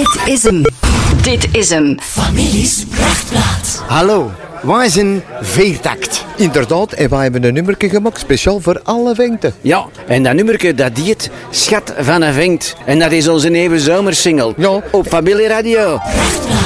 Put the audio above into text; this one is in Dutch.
Dit is hem. Dit is hem. Families Prachtplaat. Hallo, wij zijn Veertakt. Inderdaad, en wij hebben een nummerke gemaakt speciaal voor alle vengten. Ja, en dat nummerke dat heet Schat van een Venkt. En dat is onze nieuwe zomersingle. Ja. Op Familie Radio.